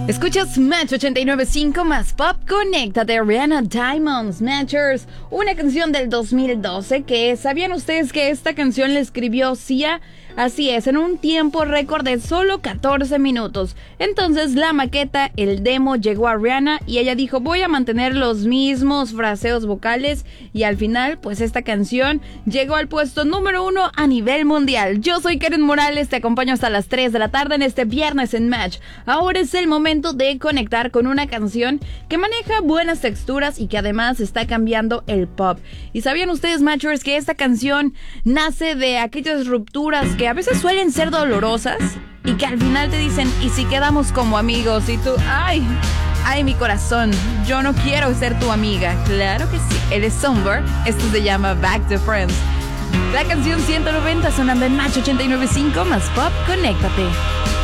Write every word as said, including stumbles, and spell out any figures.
Escuchas Match ochenta y nueve punto cinco más Pop. Conéctate, Rihanna Diamonds, Matchers. Una canción del dos mil doce que, ¿sabían ustedes que esta canción la escribió Sia? Así es, en un tiempo récord de solo catorce minutos. Entonces la maqueta, el demo, llegó a Rihanna y ella dijo, voy a mantener los mismos fraseos vocales, y al final, pues esta canción llegó al puesto número uno a nivel mundial. Yo soy Karen Morales, te acompaño hasta las tres de la tarde en este viernes en Match. Ahora es el momento de conectar con una canción que maneja buenas texturas y que además está cambiando el pop. ¿Y sabían ustedes, Matchers, que esta canción nace de aquellas rupturas que a veces suelen ser dolorosas y que al final te dicen, ¿y si quedamos como amigos? Y tú, ay, ay, mi corazón, yo no quiero ser tu amiga. Claro que sí, él es Somber, esto se llama Back to Friends. La canción ciento noventa sonando en Match ochenta y nueve punto cinco más Pop. Conéctate.